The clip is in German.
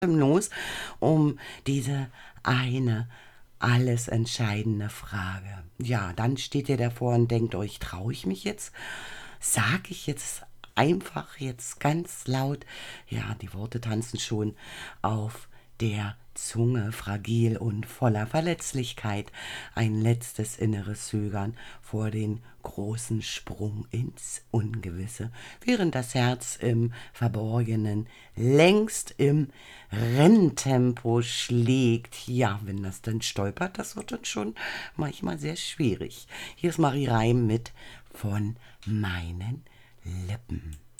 los um diese eine alles entscheidende Frage. Ja, dann steht ihr davor und denkt euch, traue ich mich jetzt? Sag ich jetzt einfach jetzt ganz laut? Ja, die Worte tanzen schon auf der Zunge, fragil und voller Verletzlichkeit. Ein letztes inneres Zögern vor den großen Sprung ins Ungewisse, während das Herz im Verborgenen längst im Renntempo schlägt. Ja, wenn das dann stolpert, das wird dann schon manchmal sehr schwierig. Hier ist Marie Reim mit von meinen Lippen.